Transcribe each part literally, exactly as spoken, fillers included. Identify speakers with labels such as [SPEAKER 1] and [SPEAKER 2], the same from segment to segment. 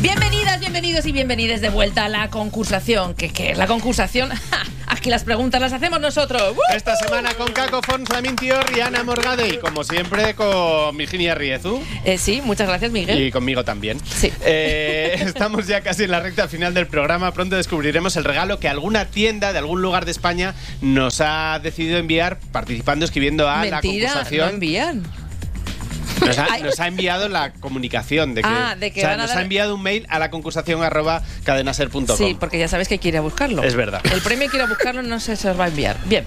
[SPEAKER 1] Bienvenidas, bienvenidos y bienvenidas de vuelta a la concursación. ¿Qué, qué es la concursación? ¡Ja! Aquí las preguntas las hacemos nosotros. ¡Uh!
[SPEAKER 2] Esta semana con Caco Fons, Lamin Tior y Ana Morgade. Y como siempre con Virginia Riezu.
[SPEAKER 1] Eh, sí, muchas gracias, Miguel.
[SPEAKER 2] Y conmigo también.
[SPEAKER 1] Sí.
[SPEAKER 2] Eh, estamos ya casi en la recta final del programa. Pronto descubriremos el regalo que alguna tienda de algún lugar de España nos ha decidido enviar participando, escribiendo a
[SPEAKER 1] Mentira,
[SPEAKER 2] la concursación.
[SPEAKER 1] no envían.
[SPEAKER 2] Nos ha, nos ha enviado la comunicación de que,
[SPEAKER 1] Ah, de que
[SPEAKER 2] o sea,
[SPEAKER 1] van a
[SPEAKER 2] nos
[SPEAKER 1] dar-
[SPEAKER 2] ha enviado un mail a la concursación arroba cadenaser punto com.
[SPEAKER 1] Sí, porque ya sabes que quiere buscarlo.
[SPEAKER 2] Es verdad.
[SPEAKER 1] El premio quiere buscarlo, no sé si se os va a enviar. Bien.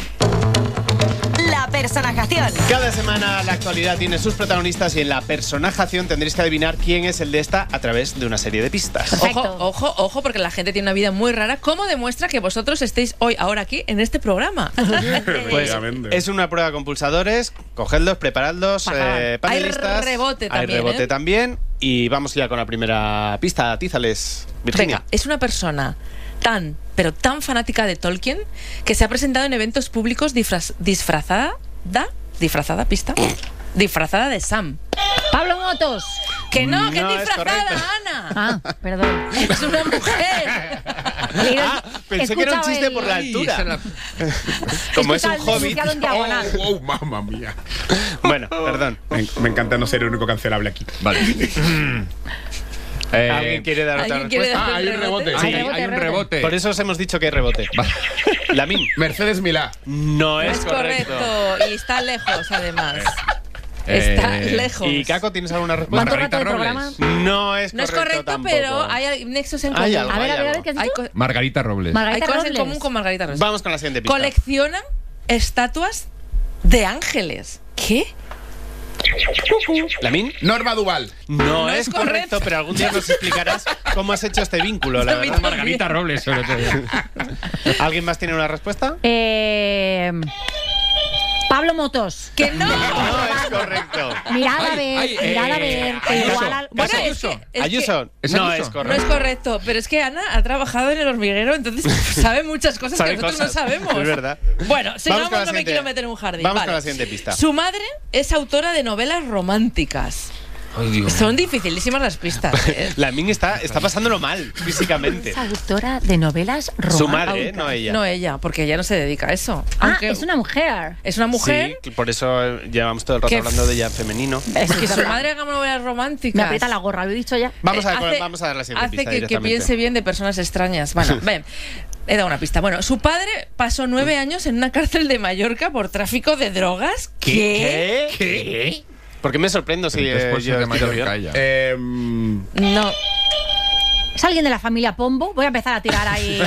[SPEAKER 3] La personajación.
[SPEAKER 2] Cada semana la actualidad tiene sus protagonistas y en la personajación tendréis que adivinar quién es el de esta a través de una serie de pistas.
[SPEAKER 3] Perfecto.
[SPEAKER 1] Ojo, ojo, ojo, porque la gente tiene una vida muy rara. ¿Cómo demuestra que vosotros estéis hoy, ahora aquí, en este programa?
[SPEAKER 2] Pues es una prueba con pulsadores, cogedlos, preparadlos, eh, panelistas.
[SPEAKER 1] Hay rebote también,
[SPEAKER 2] Hay rebote
[SPEAKER 1] ¿eh?
[SPEAKER 2] también. Y vamos ya con la primera pista. Atízales, Virginia.
[SPEAKER 1] Venga, es una persona tan, pero tan fanática de Tolkien que se ha presentado en eventos públicos disfraz- disfrazada, da, disfrazada, pista, disfrazada de Sam.
[SPEAKER 3] Pablo Motos.
[SPEAKER 1] Que no, que
[SPEAKER 2] No
[SPEAKER 1] es
[SPEAKER 2] es
[SPEAKER 1] disfrazada,
[SPEAKER 2] correcto.
[SPEAKER 1] Ana.
[SPEAKER 3] Ah, perdón.
[SPEAKER 1] Es una mujer.
[SPEAKER 2] Ah, pensé que era un
[SPEAKER 3] Escuchaba
[SPEAKER 2] chiste
[SPEAKER 3] el-
[SPEAKER 2] por la
[SPEAKER 4] Ay,
[SPEAKER 2] altura.
[SPEAKER 4] se la-
[SPEAKER 2] Como es un
[SPEAKER 3] Escucha el
[SPEAKER 2] hobbit.
[SPEAKER 3] enunciado en diagonal.
[SPEAKER 5] Oh, oh, mamma mía.
[SPEAKER 2] Bueno, perdón.
[SPEAKER 5] Me, me encanta no ser el único cancelable aquí.
[SPEAKER 4] Vale. Eh,
[SPEAKER 2] ¿Alguien quiere dar otra
[SPEAKER 1] ¿Alguien quiere
[SPEAKER 2] respuesta?
[SPEAKER 1] dar
[SPEAKER 5] Ah, hay un rebote.
[SPEAKER 4] Sí,
[SPEAKER 3] Hay rebote,
[SPEAKER 4] hay un
[SPEAKER 3] rebote.
[SPEAKER 4] rebote.
[SPEAKER 2] Por eso os hemos dicho que hay rebote. Lamin.
[SPEAKER 5] Mercedes Milá.
[SPEAKER 2] No
[SPEAKER 1] No
[SPEAKER 2] es,
[SPEAKER 1] es correcto. Y está lejos, además.
[SPEAKER 4] Eh,
[SPEAKER 1] Está lejos.
[SPEAKER 2] ¿Y Caco, tienes alguna respuesta?
[SPEAKER 3] ¿Cuánto rato de
[SPEAKER 4] Margarita
[SPEAKER 3] programa?
[SPEAKER 2] No es
[SPEAKER 1] No es
[SPEAKER 2] correcto
[SPEAKER 1] correcto,
[SPEAKER 2] tampoco.
[SPEAKER 1] pero hay nexos en común.
[SPEAKER 2] Hay algo,
[SPEAKER 3] A ver, a
[SPEAKER 2] hay
[SPEAKER 3] ver, a ver,
[SPEAKER 2] algo.
[SPEAKER 3] ¿qué has
[SPEAKER 1] Hay,
[SPEAKER 3] dicho?
[SPEAKER 1] co-
[SPEAKER 4] Margarita Robles.
[SPEAKER 1] hay
[SPEAKER 3] Margarita
[SPEAKER 1] cosas en
[SPEAKER 3] Robles.
[SPEAKER 1] común con Margarita Robles.
[SPEAKER 2] Vamos con la siguiente pista.
[SPEAKER 1] Coleccionan estatuas de ángeles. ¿Qué?
[SPEAKER 2] ¿Lamin?
[SPEAKER 5] Norma Duval.
[SPEAKER 2] No,
[SPEAKER 1] No
[SPEAKER 2] es
[SPEAKER 1] es
[SPEAKER 2] correcto,
[SPEAKER 1] correcto.
[SPEAKER 2] pero algún día nos explicarás cómo has hecho este vínculo, la
[SPEAKER 1] A mí
[SPEAKER 2] verdad.
[SPEAKER 4] Margarita Robles, sobre todo.
[SPEAKER 2] ¿Alguien más tiene una respuesta?
[SPEAKER 3] Eh, Pablo Motos.
[SPEAKER 1] ¡Que no!
[SPEAKER 2] No es correcto.
[SPEAKER 3] Mirad a
[SPEAKER 4] Ay,
[SPEAKER 3] ver,
[SPEAKER 4] ay,
[SPEAKER 3] mirad a
[SPEAKER 4] eh,
[SPEAKER 3] ver. que
[SPEAKER 4] Ayuso.
[SPEAKER 3] igual al-
[SPEAKER 1] Bueno,
[SPEAKER 4] ¿Es
[SPEAKER 1] es
[SPEAKER 4] Ayuso?
[SPEAKER 1] que, es que
[SPEAKER 2] Ayuso,
[SPEAKER 4] ¿Es
[SPEAKER 2] no
[SPEAKER 4] Ayuso?
[SPEAKER 2] es
[SPEAKER 1] no
[SPEAKER 2] correcto.
[SPEAKER 1] es correcto, pero es que Ana ha trabajado en el hormiguero, entonces sabe muchas cosas
[SPEAKER 2] Sabe
[SPEAKER 1] que nosotros
[SPEAKER 2] cosas,
[SPEAKER 1] no sabemos.
[SPEAKER 2] es verdad.
[SPEAKER 1] Bueno, sigamos,
[SPEAKER 2] Vamos con la
[SPEAKER 1] no me
[SPEAKER 2] siguiente-
[SPEAKER 1] quiero meter en un jardín.
[SPEAKER 2] Vamos
[SPEAKER 1] Vale.
[SPEAKER 2] con la siguiente pista.
[SPEAKER 1] Su madre es autora de novelas románticas.
[SPEAKER 4] Ay, Dios.
[SPEAKER 1] Son dificilísimas las pistas. ¿eh?
[SPEAKER 2] Lamin está, está pasándolo mal físicamente.
[SPEAKER 3] Es autora de novelas románticas.
[SPEAKER 2] Su madre, ¿eh? No ella.
[SPEAKER 1] No ella, porque ella no se dedica a eso.
[SPEAKER 3] Ah,
[SPEAKER 1] Aunque
[SPEAKER 3] es una mujer.
[SPEAKER 1] es una mujer
[SPEAKER 2] Sí, por eso llevamos todo el rato
[SPEAKER 1] que-
[SPEAKER 2] hablando de ella en femenino.
[SPEAKER 1] es que su madre haga novelas románticas.
[SPEAKER 3] Me aprieta la gorra, lo he dicho ya.
[SPEAKER 2] Vamos a,
[SPEAKER 1] Eh,
[SPEAKER 2] ver,
[SPEAKER 1] hace-
[SPEAKER 2] vamos a dar la siguiente
[SPEAKER 1] Hace
[SPEAKER 2] pista
[SPEAKER 1] que, que
[SPEAKER 2] directamente.
[SPEAKER 1] piense bien de personas extrañas. Bueno, ven. He dado una pista. Bueno, su padre pasó nueve años en una cárcel de Mallorca por tráfico de drogas.
[SPEAKER 2] ¿Qué?
[SPEAKER 4] ¿Qué?
[SPEAKER 2] ¿Por qué me sorprendo si
[SPEAKER 4] Entonces,
[SPEAKER 2] eh,
[SPEAKER 4] por
[SPEAKER 2] yo
[SPEAKER 4] ser de
[SPEAKER 2] estoy
[SPEAKER 4] Mallorca,
[SPEAKER 2] bien?
[SPEAKER 4] ella.
[SPEAKER 5] Eh,
[SPEAKER 1] No.
[SPEAKER 3] ¿Es alguien de la familia Pombo? Voy a empezar a tirar ahí.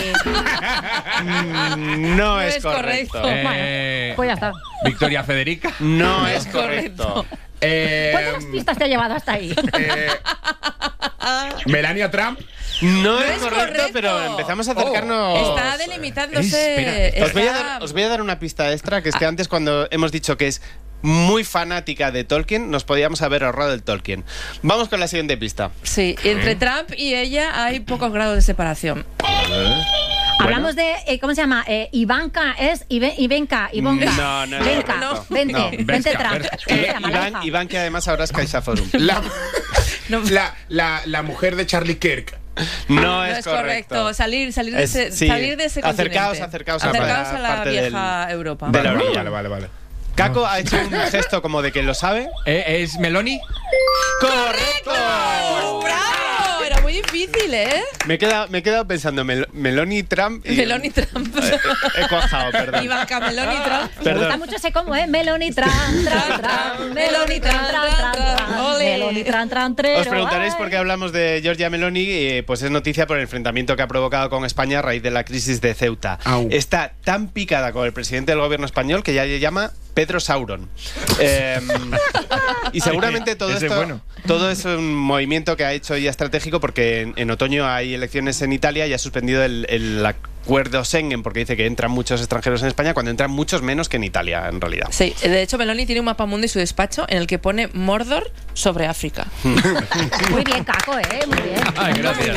[SPEAKER 2] Mm, No, es,
[SPEAKER 1] es
[SPEAKER 2] correcto.
[SPEAKER 1] correcto.
[SPEAKER 4] Eh,
[SPEAKER 3] Pues ya está.
[SPEAKER 4] Victoria Federica.
[SPEAKER 2] No es
[SPEAKER 1] correcto.
[SPEAKER 2] correcto.
[SPEAKER 5] eh,
[SPEAKER 3] ¿Cuántas pistas te ha llevado hasta ahí?
[SPEAKER 5] eh, Melania Trump.
[SPEAKER 2] No, es,
[SPEAKER 1] es
[SPEAKER 2] correcto,
[SPEAKER 1] correcto.
[SPEAKER 2] pero empezamos a acercarnos.
[SPEAKER 1] Está
[SPEAKER 4] Es-
[SPEAKER 1] delimitándose.
[SPEAKER 4] espera.
[SPEAKER 2] Os voy, a
[SPEAKER 1] está-
[SPEAKER 2] dar, os voy a dar una pista extra, que es que antes cuando hemos dicho que es muy fanática de Tolkien, nos podíamos haber ahorrado el Tolkien. Vamos con la siguiente pista.
[SPEAKER 1] Sí, entre Trump y ella hay pocos grados de separación.
[SPEAKER 3] Hablamos de, eh, ¿cómo se llama? Eh, Ivanka, es Ive- Ivenka, Ivanka.
[SPEAKER 2] No, no es
[SPEAKER 3] Venka,
[SPEAKER 2] correcto.
[SPEAKER 3] vente,
[SPEAKER 2] No,
[SPEAKER 3] vente
[SPEAKER 4] Vesca,
[SPEAKER 3] Trump.
[SPEAKER 4] Vesca.
[SPEAKER 3] ¿Cómo se llama? La
[SPEAKER 2] Iván,
[SPEAKER 3] hija.
[SPEAKER 2] Iván, que además ahora es CaixaForum.
[SPEAKER 5] La,
[SPEAKER 1] No,
[SPEAKER 5] la, la, la mujer de Charlie Kirk.
[SPEAKER 2] No,
[SPEAKER 1] no
[SPEAKER 2] es,
[SPEAKER 1] es correcto. Salir, salir, de
[SPEAKER 2] Es-
[SPEAKER 1] ese,
[SPEAKER 2] sí.
[SPEAKER 1] salir de ese
[SPEAKER 2] Acercaos,
[SPEAKER 1] continente.
[SPEAKER 2] acercaos a
[SPEAKER 1] Acercaos
[SPEAKER 2] la
[SPEAKER 1] a la
[SPEAKER 2] parte
[SPEAKER 1] vieja
[SPEAKER 2] del-
[SPEAKER 1] Europa.
[SPEAKER 2] de la
[SPEAKER 5] Vale,
[SPEAKER 2] orilla.
[SPEAKER 5] Vale, vale, vale.
[SPEAKER 2] Caco ha hecho un gesto como de que lo sabe.
[SPEAKER 4] Eh, ¿Es Meloni?
[SPEAKER 2] ¡Correcto!
[SPEAKER 1] ¡Bravo! Era muy difícil, ¿eh?
[SPEAKER 2] Me he quedado, me he quedado pensando, Mel- Meloni Trump y...
[SPEAKER 1] Meloni Trump.
[SPEAKER 2] He cuajado, perdón.
[SPEAKER 1] Ivanka Meloni Trump.
[SPEAKER 3] Me
[SPEAKER 2] Perdón.
[SPEAKER 3] gusta mucho ese combo, ¿eh? Meloni tran, tran, tran. Meloni tran, tran, tran, tran.
[SPEAKER 1] Ole.
[SPEAKER 3] Meloni tran, tran, trero.
[SPEAKER 2] Os preguntaréis
[SPEAKER 3] Ay.
[SPEAKER 2] por qué hablamos de Giorgia Meloni. Eh, pues es noticia por el enfrentamiento que ha provocado con España a raíz de la crisis de Ceuta.
[SPEAKER 5] Au.
[SPEAKER 2] Está tan picada con el presidente del gobierno español que ya le llama Pedro Sauron. Eh, y seguramente todo
[SPEAKER 4] Ese
[SPEAKER 2] esto
[SPEAKER 4] bueno.
[SPEAKER 2] todo es un movimiento que ha hecho ella estratégico porque en, en otoño hay elecciones en Italia y ha suspendido el, el acuerdo Schengen porque dice que entran muchos extranjeros en España cuando entran muchos menos que en Italia, en realidad.
[SPEAKER 1] Sí, de hecho Meloni tiene un mapa mundo en su despacho en el que pone Mordor sobre África.
[SPEAKER 3] Muy bien, Caco, ¿eh? Muy bien.
[SPEAKER 4] Ay, gracias.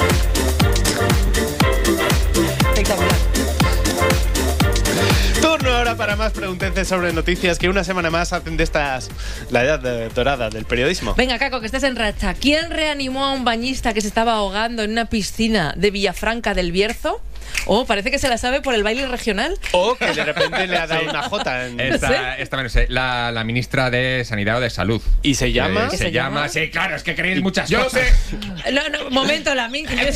[SPEAKER 2] Turno Última hora para más preguntences sobre noticias que una semana más hacen de estas la edad de- dorada del periodismo.
[SPEAKER 1] Venga, Caco, que estás en racha. ¿Quién reanimó a un bañista que se estaba ahogando en una piscina de Villafranca del Bierzo? Oh, parece que se la sabe por el baile regional.
[SPEAKER 2] O que de repente le ha dado una jota en-
[SPEAKER 4] Esta, esta me lo sé. La, la ministra de Sanidad o de Salud.
[SPEAKER 2] y se llama...
[SPEAKER 4] Eh,
[SPEAKER 1] ¿Qué
[SPEAKER 4] se,
[SPEAKER 1] se
[SPEAKER 4] llama?
[SPEAKER 1] llama?
[SPEAKER 4] Sí, claro, es que queréis muchas
[SPEAKER 5] Yo
[SPEAKER 4] cosas.
[SPEAKER 5] sé.
[SPEAKER 1] No, no, momento, la min. que yo-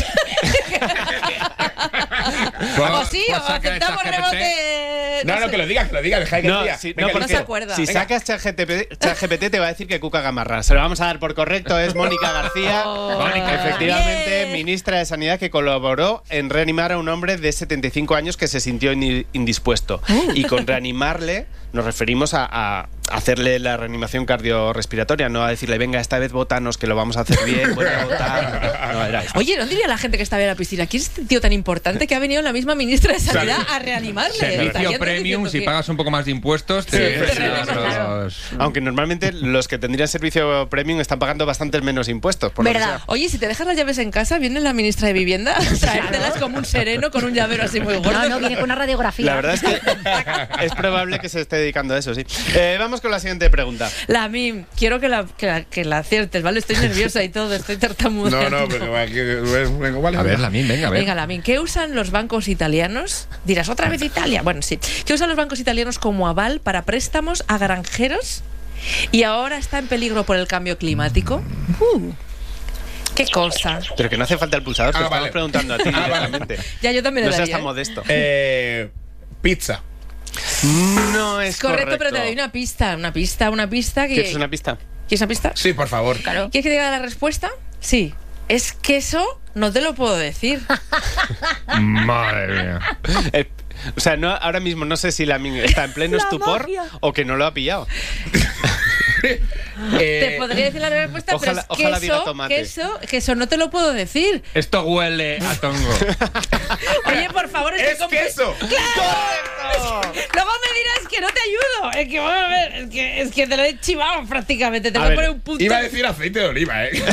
[SPEAKER 1] O sí, o
[SPEAKER 4] Pues saca
[SPEAKER 1] aceptamos
[SPEAKER 4] ChatGPT.
[SPEAKER 1] rebote.
[SPEAKER 5] No, no,
[SPEAKER 1] sé.
[SPEAKER 5] que lo diga, que lo diga, deja que
[SPEAKER 2] No,
[SPEAKER 5] lo diga.
[SPEAKER 2] sí,
[SPEAKER 5] Venga,
[SPEAKER 2] no,
[SPEAKER 1] no
[SPEAKER 2] porque
[SPEAKER 1] se acuerda.
[SPEAKER 2] si
[SPEAKER 1] Venga.
[SPEAKER 2] sacas ChatGPT, ChatGPT te va a decir que Cuca Gamarra. Se lo vamos a dar por correcto, es Mónica García.
[SPEAKER 1] Oh,
[SPEAKER 4] Mónica,
[SPEAKER 2] Efectivamente,
[SPEAKER 1] bien.
[SPEAKER 2] ministra de Sanidad que colaboró en reanimar a un hombre de setenta y cinco años que se sintió ini- indispuesto. Y con reanimarle nos referimos a, a hacerle la reanimación cardiorrespiratoria, no a decirle, venga, esta vez botanos, que lo vamos a hacer bien, vuelve a votar. No, era esto.
[SPEAKER 1] Oye, ¿no diría la gente que estaba en la piscina? ¿Quién es este tío tan importante que ha venido la misma ministra de Sanidad a reanimarle?
[SPEAKER 4] Servicio
[SPEAKER 1] Estarían
[SPEAKER 4] premium,
[SPEAKER 1] diciendo
[SPEAKER 4] si
[SPEAKER 1] que-
[SPEAKER 4] pagas un poco más de impuestos, te
[SPEAKER 1] Sí,
[SPEAKER 4] vienes
[SPEAKER 1] te
[SPEAKER 4] a
[SPEAKER 1] regalan,
[SPEAKER 4] los-
[SPEAKER 2] Aunque normalmente los que tendrían servicio premium están pagando bastantes menos impuestos. Por lo que
[SPEAKER 3] ¿Verdad?
[SPEAKER 2] sea.
[SPEAKER 1] Oye, si te dejas las llaves en casa, viene la ministra de Vivienda a traértelas como un sereno con un llavero así muy gordo.
[SPEAKER 3] No, no, viene con una radiografía.
[SPEAKER 2] La verdad es que es probable que se esté dedicando a eso, sí. Eh, vamos con la siguiente pregunta.
[SPEAKER 1] La Mim, quiero que la, que, la, que la aciertes, ¿vale? Estoy nerviosa y todo, estoy tartamudeando.
[SPEAKER 5] No, no, pero aquí, venga, vale.
[SPEAKER 4] A ver, la min, venga, a ver.
[SPEAKER 1] Venga, la Mim, ¿qué usan los bancos italianos? Dirás, ¿otra vez Italia? Bueno, sí. ¿Qué usan los bancos italianos como aval para préstamos a granjeros? Y ahora está en peligro por el cambio climático. Uh, ¡Qué cosa!
[SPEAKER 2] Pero que no hace falta el pulsador, te
[SPEAKER 5] Ah,
[SPEAKER 2] lo estamos
[SPEAKER 5] vale.
[SPEAKER 2] preguntando a ti
[SPEAKER 5] Ah, vale.
[SPEAKER 2] directamente.
[SPEAKER 1] Ya, yo también
[SPEAKER 2] No
[SPEAKER 1] le
[SPEAKER 2] seas
[SPEAKER 1] daría.
[SPEAKER 2] tan
[SPEAKER 1] ¿eh?
[SPEAKER 2] modesto.
[SPEAKER 5] Eh, pizza.
[SPEAKER 2] No es
[SPEAKER 1] Correcto,
[SPEAKER 2] correcto.
[SPEAKER 1] pero te doy una pista, una pista, una pista. Que...
[SPEAKER 2] ¿Quieres una pista?
[SPEAKER 1] ¿Quieres una pista?
[SPEAKER 5] Sí, por favor.
[SPEAKER 3] Claro.
[SPEAKER 1] ¿Quieres que te diga la respuesta? Sí. Es queso, no te lo puedo decir.
[SPEAKER 4] Madre mía.
[SPEAKER 2] Eh, o sea, no, ahora mismo no sé si la min está en pleno
[SPEAKER 3] La
[SPEAKER 2] estupor
[SPEAKER 3] magia.
[SPEAKER 2] o que no lo ha pillado.
[SPEAKER 5] Eh,
[SPEAKER 1] Te podría decir la respuesta,
[SPEAKER 2] ojalá-
[SPEAKER 1] pero
[SPEAKER 2] ojalá
[SPEAKER 1] es
[SPEAKER 2] diga
[SPEAKER 1] queso,
[SPEAKER 2] tomate.
[SPEAKER 1] queso, queso, no te lo puedo decir.
[SPEAKER 4] Esto huele a tongo.
[SPEAKER 1] Oye, por favor, estoy
[SPEAKER 5] ¡Es
[SPEAKER 1] con-
[SPEAKER 5] queso!
[SPEAKER 2] ¡Correcto!
[SPEAKER 1] Luego me dirás que no te ayudo. Es que, vamos a ver, es que, es que te lo he chivado prácticamente. Te
[SPEAKER 2] A
[SPEAKER 1] voy a
[SPEAKER 2] ver,
[SPEAKER 1] poner un punto.
[SPEAKER 5] Iba a decir aceite de oliva, ¿eh?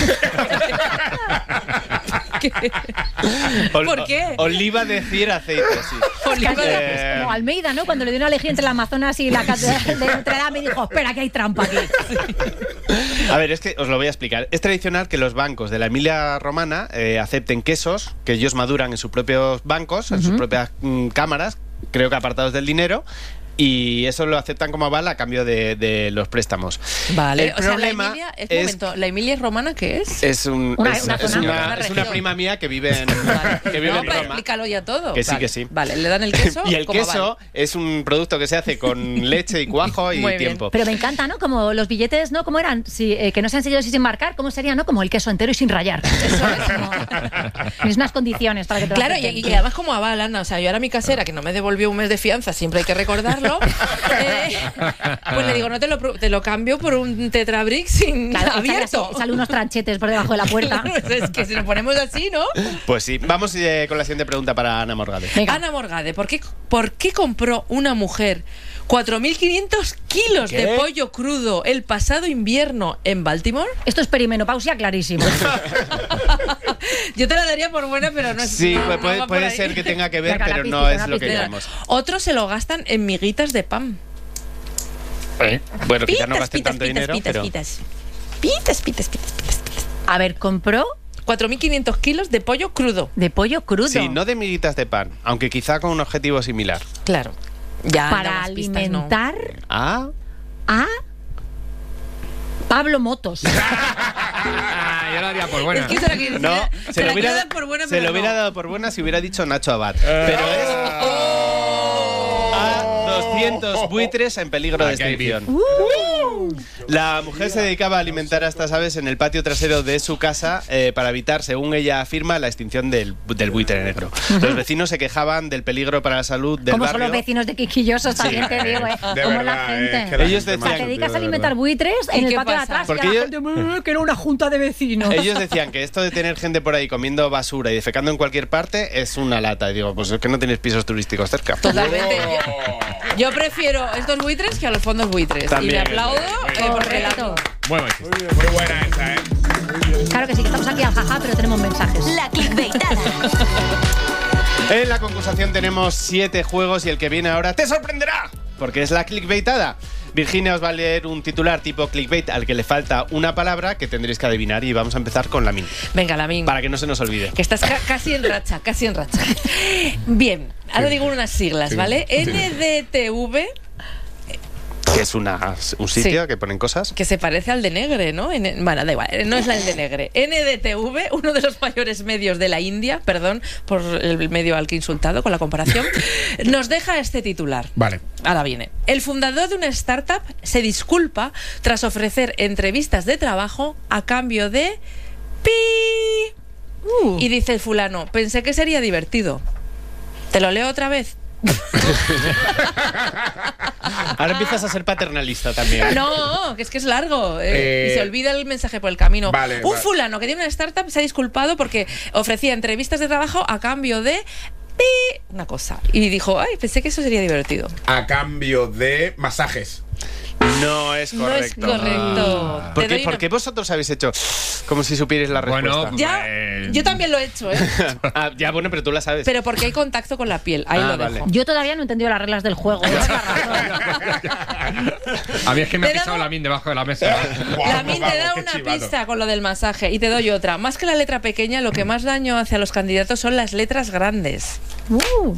[SPEAKER 2] Ol-
[SPEAKER 1] ¿Por qué?
[SPEAKER 2] Oliva decir aceite, sí.
[SPEAKER 1] Oliva de-
[SPEAKER 2] Eh,
[SPEAKER 3] Como Almeida, ¿no? Cuando le dio una elegía entre el Amazonas y la catedral de Notre Dame y dijo, espera, que hay trampa aquí.
[SPEAKER 2] A ver, es que os lo voy a explicar. Es tradicional que los bancos de la Emilia Romana eh, acepten quesos que ellos maduran en sus propios bancos, en sus propias mm, cámaras, creo que apartados del dinero. Y eso lo aceptan como aval a cambio de, de los préstamos.
[SPEAKER 1] Vale,
[SPEAKER 2] El
[SPEAKER 1] o sea,
[SPEAKER 2] problema
[SPEAKER 1] la Emilia, es,
[SPEAKER 2] es-
[SPEAKER 1] momento, ¿la Emilia romana qué es?
[SPEAKER 2] Es, un,
[SPEAKER 3] Una-
[SPEAKER 2] es,
[SPEAKER 3] una
[SPEAKER 2] es
[SPEAKER 3] zona.
[SPEAKER 2] una,
[SPEAKER 1] Una
[SPEAKER 2] es una
[SPEAKER 1] región.
[SPEAKER 2] prima mía que vive en,
[SPEAKER 1] Vale.
[SPEAKER 2] que vive
[SPEAKER 1] No,
[SPEAKER 2] en
[SPEAKER 1] pero
[SPEAKER 2] Roma.
[SPEAKER 1] explícalo ya todo.
[SPEAKER 2] Que sí,
[SPEAKER 1] Vale.
[SPEAKER 2] que sí.
[SPEAKER 1] Vale, le dan el queso.
[SPEAKER 2] Y el
[SPEAKER 1] como
[SPEAKER 2] queso
[SPEAKER 1] aval.
[SPEAKER 2] es un producto que se hace con leche y cuajo y
[SPEAKER 1] Muy bien.
[SPEAKER 2] tiempo.
[SPEAKER 3] Pero me encanta, ¿no? Como los billetes, ¿no? ¿Cómo eran? Si, eh, que no sean sellos y sin marcar, ¿cómo sería, no? Como el queso entero y sin rayar. Eso es como... Mismas condiciones para que te lo
[SPEAKER 1] Claro, y,
[SPEAKER 3] acepten.
[SPEAKER 1] y además como aval, Ana, o sea, yo era mi casera que no me devolvió un mes de fianza, siempre hay que recordarlo, eh, pues le digo, no te lo, pro- te lo cambio por un Tetrabric sin
[SPEAKER 3] Claro, échale
[SPEAKER 1] abierto.
[SPEAKER 3] así, sale unos tranchetes por debajo de la puerta.
[SPEAKER 1] Es que si nos ponemos así, ¿no?
[SPEAKER 2] Pues sí, vamos eh, con la siguiente pregunta para Ana Morgade.
[SPEAKER 3] Venga.
[SPEAKER 1] Ana Morgade, ¿por qué, ¿por qué compró una mujer cuatro mil quinientos kilos
[SPEAKER 2] ¿Qué?
[SPEAKER 1] de pollo crudo el pasado invierno en Baltimore?
[SPEAKER 3] Esto es perimenopausia clarísimo.
[SPEAKER 1] Yo te la daría por buena, pero no es
[SPEAKER 2] Sí,
[SPEAKER 1] no- no
[SPEAKER 2] puede,
[SPEAKER 1] va por
[SPEAKER 2] puede
[SPEAKER 1] ahí.
[SPEAKER 2] ser que tenga que ver,
[SPEAKER 3] Venga,
[SPEAKER 2] pero
[SPEAKER 3] una
[SPEAKER 2] no
[SPEAKER 3] pistita,
[SPEAKER 2] es
[SPEAKER 3] una
[SPEAKER 2] lo que
[SPEAKER 3] pistita.
[SPEAKER 2] llamamos.
[SPEAKER 1] Otros se lo gastan en miguitas de pan.
[SPEAKER 2] ¿Eh? Bueno, quizá
[SPEAKER 1] Pitas,
[SPEAKER 2] no gasten
[SPEAKER 1] pitas,
[SPEAKER 2] tanto
[SPEAKER 1] pitas,
[SPEAKER 2] dinero,
[SPEAKER 1] pitas,
[SPEAKER 2] pero...
[SPEAKER 1] pitas. Pitas, pitas, pitas, pitas, pitas.
[SPEAKER 3] A ver, compró
[SPEAKER 1] cuatro mil quinientos kilos de pollo crudo.
[SPEAKER 3] de pollo crudo.
[SPEAKER 2] Sí, no de miguitas de pan, aunque quizá con un objetivo similar.
[SPEAKER 1] Claro. Ya,
[SPEAKER 3] para
[SPEAKER 1] no, más pistas, no.
[SPEAKER 3] alimentar
[SPEAKER 2] Ah,
[SPEAKER 3] a Pablo Motos.
[SPEAKER 4] Ah, yo lo haría por buena.
[SPEAKER 1] Es que se la, quiero-
[SPEAKER 2] no,
[SPEAKER 1] la-
[SPEAKER 2] se,
[SPEAKER 1] se
[SPEAKER 2] lo
[SPEAKER 1] la
[SPEAKER 2] hubiera,
[SPEAKER 1] quiero dar por buena,
[SPEAKER 2] se
[SPEAKER 1] pero
[SPEAKER 2] lo hubiera
[SPEAKER 1] no.
[SPEAKER 2] dado por buena si hubiera dicho Nacho Abad. Pero es a doscientos buitres en peligro de
[SPEAKER 4] Aquí hay
[SPEAKER 2] extinción.
[SPEAKER 3] Uh.
[SPEAKER 2] La mujer se dedicaba a alimentar a estas aves en el patio trasero de su casa eh, para evitar, según ella afirma, la extinción del, del buitre negro. Los vecinos se quejaban del peligro para la salud del
[SPEAKER 3] Como son
[SPEAKER 2] barrio.
[SPEAKER 3] los vecinos de Quisquillosos, también te digo, ¿eh?
[SPEAKER 5] De
[SPEAKER 3] Como
[SPEAKER 5] verdad,
[SPEAKER 3] la gente.
[SPEAKER 5] eh, que la
[SPEAKER 2] Ellos
[SPEAKER 5] gente
[SPEAKER 2] decían-
[SPEAKER 3] O sea,
[SPEAKER 5] mal,
[SPEAKER 3] te
[SPEAKER 5] tío,
[SPEAKER 3] dedicas
[SPEAKER 5] de
[SPEAKER 3] a alimentar
[SPEAKER 5] verdad.
[SPEAKER 3] buitres
[SPEAKER 1] ¿Y
[SPEAKER 3] en el
[SPEAKER 1] qué
[SPEAKER 3] patio de
[SPEAKER 1] pasa?
[SPEAKER 3] atrás.
[SPEAKER 2] Porque
[SPEAKER 3] y a la
[SPEAKER 2] ellos-
[SPEAKER 3] gente, "Mm, que era una junta de vecinos".
[SPEAKER 2] Ellos decían que esto de tener gente por ahí comiendo basura y defecando en cualquier parte es una lata. Y digo, pues es que no tenéis pisos turísticos cerca.
[SPEAKER 1] Totalmente. Yo, yo prefiero estos buitres que a los fondos buitres.
[SPEAKER 2] También.
[SPEAKER 1] Y me aplaudo eh, porque la...
[SPEAKER 3] Correcto.
[SPEAKER 4] Bueno, sí.
[SPEAKER 5] Muy buena esa, ¿eh?
[SPEAKER 3] Claro que sí, que estamos aquí al jaja, pero tenemos mensajes.
[SPEAKER 6] La clickbaitada.
[SPEAKER 2] En la concursación tenemos siete juegos y el que viene ahora te sorprenderá. porque es la clickbaitada. Virginia os va a leer un titular tipo clickbait al que le falta una palabra que tendréis que adivinar y vamos a empezar con Lamin.
[SPEAKER 1] Venga, Lamin.
[SPEAKER 2] Para que no se nos olvide.
[SPEAKER 1] Que estás ca- casi en racha, casi en racha. Bien, ahora digo unas siglas,
[SPEAKER 5] Sí,
[SPEAKER 1] ¿vale?
[SPEAKER 5] sí.
[SPEAKER 1] N D T V,
[SPEAKER 2] Que es una, un sitio
[SPEAKER 1] Sí.
[SPEAKER 2] que ponen cosas.
[SPEAKER 1] que se parece al de Negre, ¿no? En- bueno, da igual, no es la del de Negre. N D T V, uno de los mayores medios de la India, perdón por el medio al que he insultado con la comparación, nos deja este titular.
[SPEAKER 5] Vale.
[SPEAKER 1] Ahora viene. El fundador de una startup se disculpa tras ofrecer entrevistas de trabajo a cambio de pi.
[SPEAKER 3] Uh.
[SPEAKER 1] Y dice el fulano, pensé que sería divertido. ¿Te lo leo otra vez?
[SPEAKER 2] Ahora empiezas a ser paternalista también.
[SPEAKER 1] No, que es que es largo. eh,
[SPEAKER 5] Eh,
[SPEAKER 1] y se olvida el mensaje por el camino.
[SPEAKER 5] vale,
[SPEAKER 1] Un
[SPEAKER 5] vale.
[SPEAKER 1] fulano que tiene una startup se ha disculpado porque ofrecía entrevistas de trabajo a cambio de pi, una cosa. Y dijo, ay, pensé que eso sería divertido.
[SPEAKER 5] A cambio de masajes.
[SPEAKER 2] No es
[SPEAKER 1] No es
[SPEAKER 2] correcto.
[SPEAKER 1] correcto.
[SPEAKER 2] ¿Por
[SPEAKER 1] Te
[SPEAKER 2] qué,
[SPEAKER 1] doy
[SPEAKER 2] por
[SPEAKER 1] una-
[SPEAKER 2] qué vosotros habéis hecho como si supierais la respuesta?
[SPEAKER 4] Bueno,
[SPEAKER 1] Ya,
[SPEAKER 4] Eh,
[SPEAKER 1] yo también lo he hecho, ¿eh?
[SPEAKER 2] Ah, ya, bueno, pero tú la sabes.
[SPEAKER 1] Pero porque hay contacto con la piel. Ahí
[SPEAKER 2] Ah,
[SPEAKER 1] lo dejo.
[SPEAKER 2] vale.
[SPEAKER 3] Yo todavía no he entendido las reglas del juego. esa es la razón.
[SPEAKER 4] A mí es que me ha
[SPEAKER 1] Te
[SPEAKER 4] pisado
[SPEAKER 1] damos-
[SPEAKER 4] la min debajo de la mesa.
[SPEAKER 5] Guau,
[SPEAKER 1] La Min te
[SPEAKER 5] vamos,
[SPEAKER 1] da
[SPEAKER 5] qué
[SPEAKER 1] una
[SPEAKER 5] chivato.
[SPEAKER 1] pista con lo del masaje y te doy otra. Más que la letra pequeña, lo que más daño hace a los candidatos son las letras grandes.
[SPEAKER 3] Uh.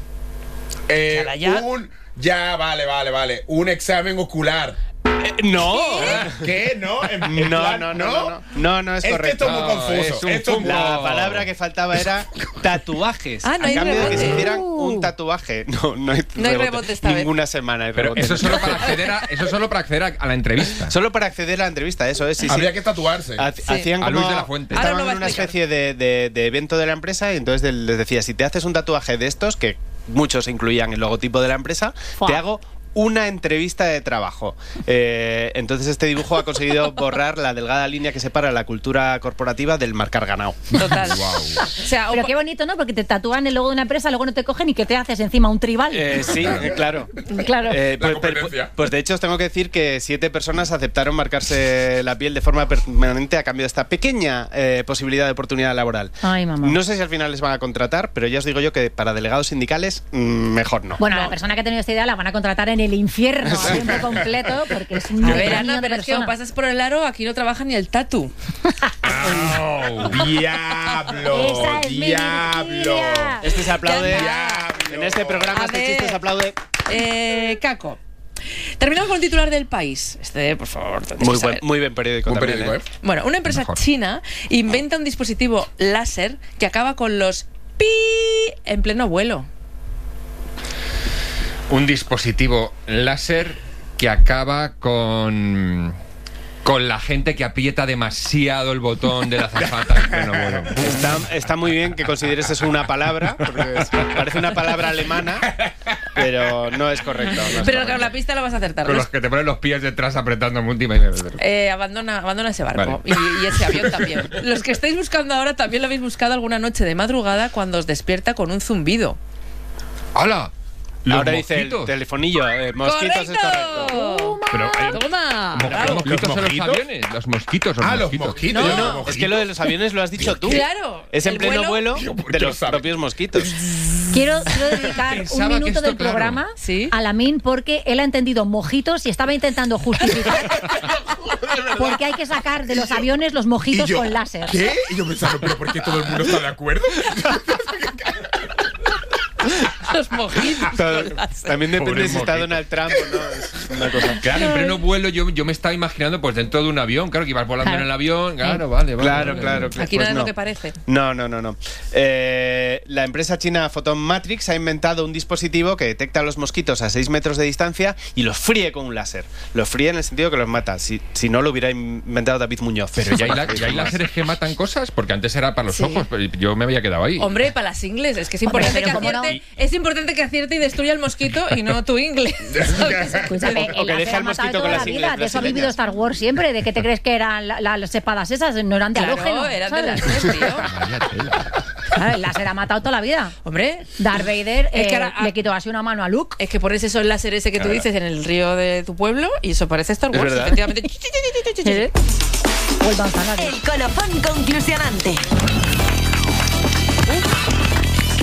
[SPEAKER 5] Eh,
[SPEAKER 1] Chala, ya.
[SPEAKER 5] un. Ya, vale, vale, vale. Un examen ocular.
[SPEAKER 2] Eh, no.
[SPEAKER 5] ¿Qué? ¿No? En- en
[SPEAKER 2] No,
[SPEAKER 5] plan,
[SPEAKER 2] no, no, no, no, no, no es
[SPEAKER 5] Es que
[SPEAKER 2] correcto.
[SPEAKER 5] esto es muy
[SPEAKER 4] No,
[SPEAKER 5] confuso.
[SPEAKER 4] es un
[SPEAKER 5] Esto es
[SPEAKER 4] fungo.
[SPEAKER 2] La palabra que faltaba era tatuajes.
[SPEAKER 1] Ah, no
[SPEAKER 2] a
[SPEAKER 1] hay
[SPEAKER 2] cambio de que se
[SPEAKER 1] rebote.
[SPEAKER 2] hicieran
[SPEAKER 3] Uh.
[SPEAKER 2] un tatuaje. No, no hay,
[SPEAKER 1] No hay rebote esta vez.
[SPEAKER 2] Ninguna semana hay
[SPEAKER 4] Pero
[SPEAKER 2] rebote.
[SPEAKER 4] eso es solo para acceder a, eso es solo para acceder a, a la entrevista.
[SPEAKER 2] Solo para acceder a la entrevista, eso es. Sí, sí.
[SPEAKER 5] Habría que tatuarse.
[SPEAKER 2] Ha- Hacían
[SPEAKER 4] A
[SPEAKER 2] como,
[SPEAKER 4] Luis de la Fuente.
[SPEAKER 1] Ahora
[SPEAKER 2] Estaban
[SPEAKER 1] lo va a
[SPEAKER 2] en una
[SPEAKER 1] explicar.
[SPEAKER 2] especie de, de- de evento de la empresa y entonces de- les decía, si te haces un tatuaje de estos, que muchos incluían el logotipo de la empresa,
[SPEAKER 3] Fua.
[SPEAKER 2] te hago una entrevista de trabajo. Eh, entonces este dibujo ha conseguido borrar la delgada línea que separa la cultura corporativa del marcar ganado.
[SPEAKER 1] Total.
[SPEAKER 4] Guau.
[SPEAKER 1] O sea,
[SPEAKER 3] Pero
[SPEAKER 1] o-
[SPEAKER 3] qué bonito, ¿no? Porque te tatúan el logo de una empresa, luego no te cogen y que te haces encima un tribal.
[SPEAKER 2] Eh, sí, eh, claro.
[SPEAKER 3] Claro.
[SPEAKER 2] Eh,
[SPEAKER 5] La
[SPEAKER 2] pues,
[SPEAKER 5] competencia.
[SPEAKER 2] pues- pues de hecho os tengo que decir que siete personas aceptaron marcarse la piel de forma permanente a cambio de esta pequeña eh, posibilidad de oportunidad laboral.
[SPEAKER 3] Ay, mamá.
[SPEAKER 2] No sé si al final les van a contratar, pero ya os digo yo que para delegados sindicales mm, mejor no.
[SPEAKER 3] Bueno, a la persona que ha tenido esta idea la van a contratar en el infierno a tiempo completo porque es un
[SPEAKER 1] a ver,
[SPEAKER 3] niño
[SPEAKER 1] Ana,
[SPEAKER 3] de
[SPEAKER 1] pero es que
[SPEAKER 3] persona.
[SPEAKER 1] o pasas por el aro, aquí no trabaja ni el tatu.
[SPEAKER 5] ¡Au! ¡Diablo!
[SPEAKER 3] Esa es mi
[SPEAKER 5] ¡Diablo!
[SPEAKER 3] Virginia.
[SPEAKER 2] Este se aplaude.
[SPEAKER 5] Diablo.
[SPEAKER 2] En este programa,
[SPEAKER 1] A
[SPEAKER 2] este
[SPEAKER 1] ver.
[SPEAKER 2] chiste se aplaude.
[SPEAKER 1] Eh, Caco. Terminamos con el titular del País. Este, por favor. tendréis
[SPEAKER 2] Muy
[SPEAKER 1] que
[SPEAKER 2] buen,
[SPEAKER 1] saber.
[SPEAKER 2] muy buen periódico
[SPEAKER 5] Un
[SPEAKER 2] también,
[SPEAKER 5] periódico,
[SPEAKER 2] ¿eh?
[SPEAKER 5] ¿eh?
[SPEAKER 1] Bueno, una empresa
[SPEAKER 4] Mejor.
[SPEAKER 1] china inventa un dispositivo láser que acaba con los pi en pleno vuelo.
[SPEAKER 4] Un dispositivo láser que acaba con con la gente que aprieta demasiado el botón de la azafata en pleno vuelo.
[SPEAKER 2] Está, está muy bien que consideres eso una palabra, porque es- parece una palabra alemana, pero no es correcto. no es
[SPEAKER 1] Pero
[SPEAKER 2] correcto.
[SPEAKER 1] con la pista la vas a acertar.
[SPEAKER 4] Con
[SPEAKER 1] Los-
[SPEAKER 4] los que te ponen los pies detrás apretando múltiples.
[SPEAKER 1] Eh, abandona, abandona ese barco y, y ese avión también. Los que estáis buscando ahora también lo habéis buscado alguna noche de madrugada cuando os despierta con un zumbido.
[SPEAKER 4] ¡Hala! Los
[SPEAKER 2] Ahora dice el
[SPEAKER 4] mosquitos.
[SPEAKER 2] telefonillo, eh, mosquitos es correcto.
[SPEAKER 4] Pero hay-
[SPEAKER 1] Toma.
[SPEAKER 4] Mo-
[SPEAKER 1] Bravo.
[SPEAKER 4] ¿Los mosquitos
[SPEAKER 5] ¿Los
[SPEAKER 4] son los
[SPEAKER 5] mosquitos?
[SPEAKER 4] aviones? Los mosquitos son
[SPEAKER 5] Ah,
[SPEAKER 4] los
[SPEAKER 5] los
[SPEAKER 4] mosquitos.
[SPEAKER 5] mosquitos.
[SPEAKER 1] No,
[SPEAKER 5] yo
[SPEAKER 1] no,
[SPEAKER 5] los
[SPEAKER 2] Es
[SPEAKER 5] mosquitos.
[SPEAKER 2] que lo de los aviones lo has dicho tú.
[SPEAKER 1] Claro.
[SPEAKER 2] Es en
[SPEAKER 1] el
[SPEAKER 2] pleno vuelo,
[SPEAKER 5] Yo, ¿por
[SPEAKER 2] de
[SPEAKER 5] qué lo
[SPEAKER 2] los
[SPEAKER 5] sabes?
[SPEAKER 2] propios mosquitos.
[SPEAKER 3] Quiero, quiero dedicar
[SPEAKER 4] Pensaba
[SPEAKER 3] un
[SPEAKER 4] que
[SPEAKER 3] minuto
[SPEAKER 4] esto,
[SPEAKER 3] del
[SPEAKER 4] claro.
[SPEAKER 3] programa
[SPEAKER 1] Sí.
[SPEAKER 3] a Lamin porque él ha entendido mojitos y estaba intentando justificar porque hay que sacar de los aviones los
[SPEAKER 5] Y
[SPEAKER 3] mojitos
[SPEAKER 5] yo,
[SPEAKER 3] con láser.
[SPEAKER 5] ¿qué? Y yo pensando, ¿pero por qué todo el mundo está de acuerdo?
[SPEAKER 1] Los mojitos.
[SPEAKER 2] Todo-
[SPEAKER 1] con láser.
[SPEAKER 2] También depende
[SPEAKER 4] Pobre
[SPEAKER 2] si está
[SPEAKER 4] mosquito.
[SPEAKER 2] Donald Trump o no. Es una cosa.
[SPEAKER 4] Claro, en pleno vuelo yo, yo me estaba imaginando pues dentro de un avión, claro, que ibas volando
[SPEAKER 3] Claro.
[SPEAKER 4] en el avión, claro, vale, vale.
[SPEAKER 2] Claro,
[SPEAKER 4] vale.
[SPEAKER 2] claro, claro.
[SPEAKER 1] Aquí
[SPEAKER 2] Pues
[SPEAKER 1] nada es
[SPEAKER 2] no.
[SPEAKER 1] lo que parece.
[SPEAKER 2] No, no, no, no. Eh, la empresa china Photon Matrix ha inventado un dispositivo que detecta a los mosquitos a seis metros de distancia y los fríe con un láser. Los fríe en el sentido que los mata. Si, si no, lo hubiera inventado David Muñoz.
[SPEAKER 4] Pero ya hay, la- ya hay láseres que matan cosas, porque antes era para los
[SPEAKER 1] Sí.
[SPEAKER 4] ojos, pero yo me había quedado ahí.
[SPEAKER 1] Hombre, para las ingles, es que es
[SPEAKER 3] Hombre,
[SPEAKER 1] importante,
[SPEAKER 3] pero
[SPEAKER 1] que,
[SPEAKER 3] ¿cómo no?
[SPEAKER 1] acierte, es importante que acierte y destruya el mosquito y no tu ingle. ¿Sabes?
[SPEAKER 3] Escúchame,
[SPEAKER 2] O
[SPEAKER 3] el
[SPEAKER 2] que
[SPEAKER 3] láser
[SPEAKER 2] deje
[SPEAKER 3] ha
[SPEAKER 2] al
[SPEAKER 3] matado
[SPEAKER 2] mosquito
[SPEAKER 3] toda
[SPEAKER 2] con
[SPEAKER 3] la
[SPEAKER 2] las
[SPEAKER 3] vida.
[SPEAKER 2] ingles
[SPEAKER 3] De eso ha vivido
[SPEAKER 2] brasileñas.
[SPEAKER 3] Star Wars siempre, de que te crees que eran la- la- las espadas esas, no eran de
[SPEAKER 1] Claro,
[SPEAKER 3] halógeno.
[SPEAKER 1] eran de
[SPEAKER 3] ¿sabes?
[SPEAKER 1] láser, tío.
[SPEAKER 4] Vaya tela.
[SPEAKER 3] Claro, el láser ha matado toda la vida.
[SPEAKER 1] Hombre,
[SPEAKER 3] Darth Vader
[SPEAKER 1] Es que
[SPEAKER 3] eh,
[SPEAKER 1] ahora-
[SPEAKER 3] le quitó así una mano a Luke.
[SPEAKER 1] es que pones eso el láser ese que tú
[SPEAKER 2] Claro.
[SPEAKER 1] dices en el río de tu pueblo y eso parece Star
[SPEAKER 2] Es
[SPEAKER 1] Wars,
[SPEAKER 2] verdad.
[SPEAKER 1] efectivamente.
[SPEAKER 3] ¿Eh? O el danzanario.
[SPEAKER 6] El colofón conclusionante.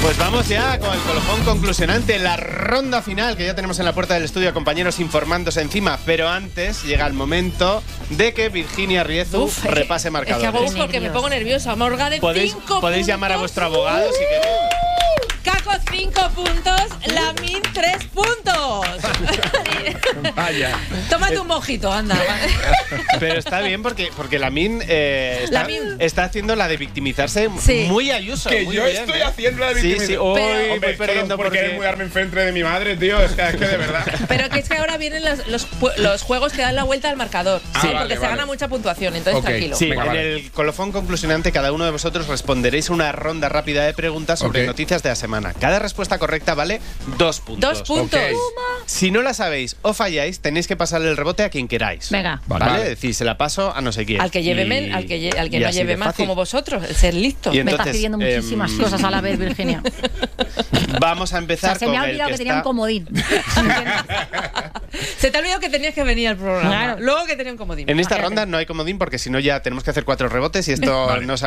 [SPEAKER 2] Pues vamos ya con el colofón conclusionante, la ronda final que ya tenemos en la puerta del estudio, compañeros informándose encima. Pero antes llega el momento de que Virginia Riezu
[SPEAKER 1] Uf,
[SPEAKER 2] repase
[SPEAKER 1] es
[SPEAKER 2] marcadores.
[SPEAKER 1] que hago porque me pongo nerviosa. Morgade,
[SPEAKER 2] Podéis,
[SPEAKER 1] cinco
[SPEAKER 2] podéis
[SPEAKER 1] puntos.
[SPEAKER 2] llamar a vuestro abogado si queréis.
[SPEAKER 1] Caco, cinco puntos. Lamin, tres puntos.
[SPEAKER 4] Vaya.
[SPEAKER 1] Tómate un mojito, anda.
[SPEAKER 2] Pero está bien porque, porque Lamin, eh, está,
[SPEAKER 1] Lamin.
[SPEAKER 2] está haciendo la de victimizarse
[SPEAKER 1] Sí.
[SPEAKER 2] muy Ayuso.
[SPEAKER 5] Que
[SPEAKER 2] muy
[SPEAKER 5] yo
[SPEAKER 2] bien,
[SPEAKER 5] estoy
[SPEAKER 2] ¿eh?
[SPEAKER 5] haciendo la de
[SPEAKER 2] Sí,
[SPEAKER 5] victimización.
[SPEAKER 2] sí, hoy
[SPEAKER 1] Pero-
[SPEAKER 2] voy
[SPEAKER 5] Hombre,
[SPEAKER 2] perdiendo
[SPEAKER 5] porque
[SPEAKER 2] porque...
[SPEAKER 5] es mudarme enfrente de mi madre, tío. Es que, es que de verdad.
[SPEAKER 1] Pero que es que ahora vienen los, los, pu- los juegos que dan la vuelta al marcador.
[SPEAKER 5] Ah,
[SPEAKER 1] sí,
[SPEAKER 5] vale,
[SPEAKER 1] porque se
[SPEAKER 5] vale.
[SPEAKER 1] gana mucha puntuación, entonces
[SPEAKER 4] Ok,
[SPEAKER 1] tranquilo.
[SPEAKER 2] Sí,
[SPEAKER 4] Venga,
[SPEAKER 2] en
[SPEAKER 4] vale.
[SPEAKER 2] el colofón conclusionante cada uno de vosotros responderéis una ronda rápida de preguntas sobre
[SPEAKER 4] Ok.
[SPEAKER 2] noticias de la semana. Cada respuesta correcta vale dos puntos.
[SPEAKER 1] Dos puntos.
[SPEAKER 4] Ok.
[SPEAKER 2] Si no la sabéis o falláis, tenéis que pasarle el rebote a quien queráis.
[SPEAKER 3] Venga.
[SPEAKER 2] ¿Vale?
[SPEAKER 4] Vale.
[SPEAKER 2] Es decir, se la paso a no sé quién.
[SPEAKER 1] Al que lleve
[SPEAKER 2] Y-
[SPEAKER 1] men- al que, lle- al que
[SPEAKER 2] y
[SPEAKER 1] no
[SPEAKER 2] así
[SPEAKER 1] lleve
[SPEAKER 2] de
[SPEAKER 1] más
[SPEAKER 2] fácil.
[SPEAKER 1] como vosotros, el ser listo.
[SPEAKER 2] Y
[SPEAKER 3] Me estás
[SPEAKER 2] entonces,
[SPEAKER 3] pidiendo
[SPEAKER 2] em,
[SPEAKER 3] muchísimas cosas a la vez, Virginia.
[SPEAKER 2] Vamos a
[SPEAKER 3] O
[SPEAKER 2] empezar
[SPEAKER 3] sea, se
[SPEAKER 2] con
[SPEAKER 3] me ha
[SPEAKER 2] el
[SPEAKER 3] olvidado
[SPEAKER 2] que,
[SPEAKER 3] que, tenía
[SPEAKER 2] está...
[SPEAKER 3] un comodín.
[SPEAKER 1] Se te ha olvidado que tenías que venir al programa.
[SPEAKER 3] Claro.
[SPEAKER 1] Luego que tenía un comodín.
[SPEAKER 2] En esta
[SPEAKER 3] Imagínate.
[SPEAKER 2] ronda no hay comodín porque si no ya tenemos que hacer cuatro rebotes y esto
[SPEAKER 4] Vale.
[SPEAKER 2] no se